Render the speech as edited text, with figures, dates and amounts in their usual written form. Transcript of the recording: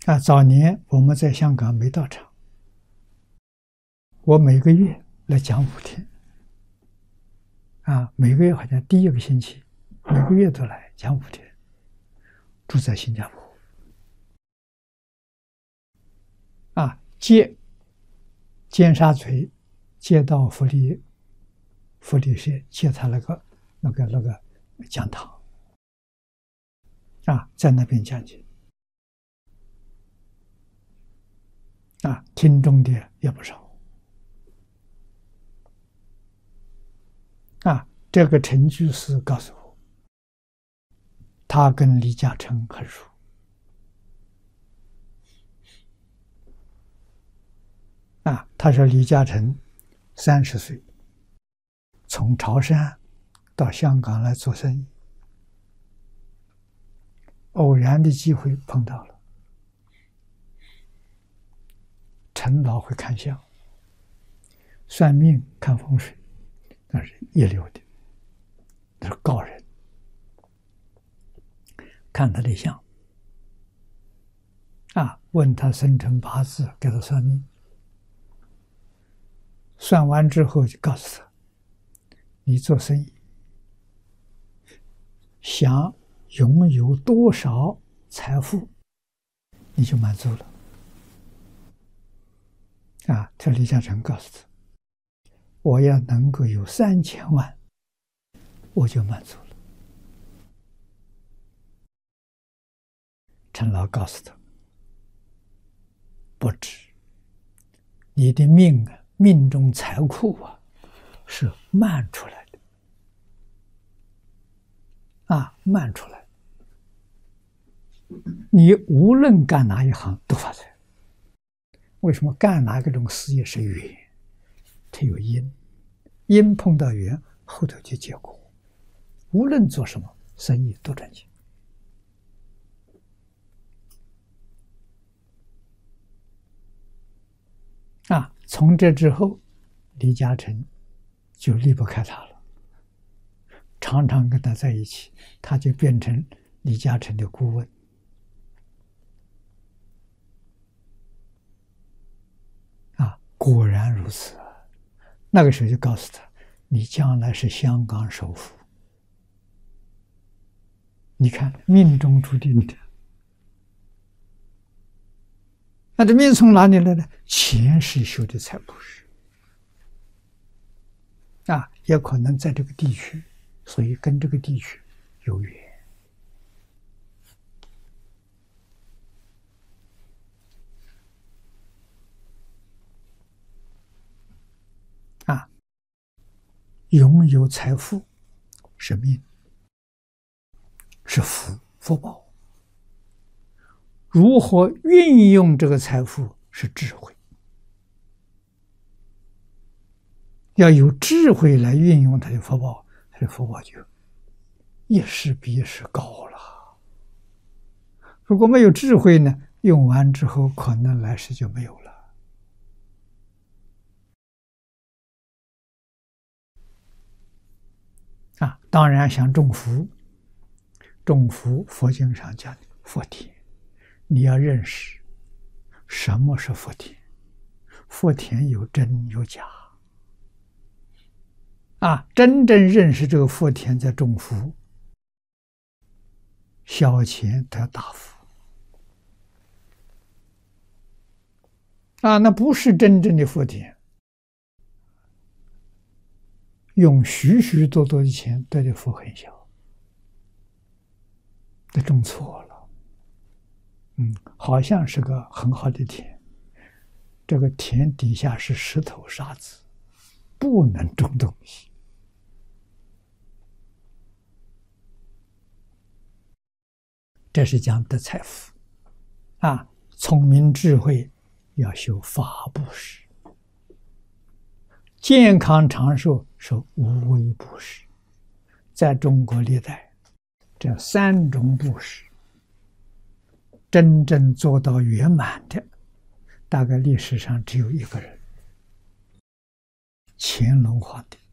早年我们在香港没道场，我每个月来讲5天，每个月好像第一个星期，每个月都来讲5天，住在新加坡，接尖沙咀街道福利社接他那个讲堂，在那边讲解，听众的也不少。这个陈居士告诉我，他跟李嘉诚很熟。他说李嘉诚30岁，从潮汕到香港来做生意，偶然的机会碰到了。陈老会看相，算命看风水，那是一流的，那是高人。看他的相，问他生辰八字，给他算命。算完之后就告诉他，你做生意想拥有多少财富，你就满足了。这李嘉诚告诉他，我要能够有3000万，我就满足了。陈老告诉他，不止，你的命中财库是慢出来的，慢出来，你无论干哪一行都发财。为什么干哪个种事业是缘？它有因，因碰到缘，后头就结果。无论做什么生意都赚钱。从这之后，李嘉诚就离不开他了，常常跟他在一起，他就变成李嘉诚的顾问。果然如此。那个时候就告诉他，你将来是香港首富。你看，命中注定的。那这命从哪里来呢？前世修的财布施，也可能在这个地区，所以跟这个地区有缘。拥有财富是命，是福报。如何运用这个财富是智慧，要有智慧来运用它的福报，它的福报就一世比一世高了。如果没有智慧呢，用完之后可能来世就没有了。当然想种福，佛经上讲的福田，你要认识什么是福田。福田有真有假，真正认识这个福田在种福，小钱得大福，那不是真正的福田。用许许多多的钱得的福很小，这种错了。好像是个很好的田，这个田底下是石头沙子，不能种东西。这是讲的财富，聪明智慧要修法布施。健康长寿是无为布施，在中国历代，这3种布施真正做到圆满的，大概历史上只有一个人，乾隆皇帝。